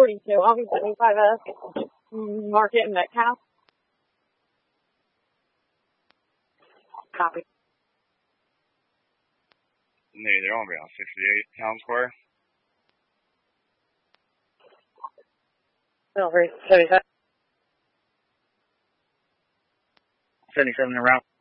42. I'll be 75S. Market and Metcalf. Copy. No, they're only around 68 Town Square. Silvery, 77. 77 around.